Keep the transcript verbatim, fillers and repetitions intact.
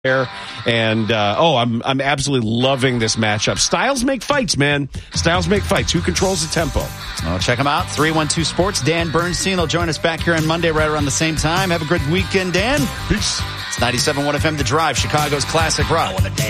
there. And, uh, oh, I'm I'm absolutely loving this matchup. Styles make fights, man. Styles make fights. Who controls the tempo? Well, check them out. three one two Sports. Dan Bernstein will join us back here on Monday right around the same time. Have a good weekend, Dan. Peace. It's ninety-seven point one F M The Drive, Chicago's classic rock.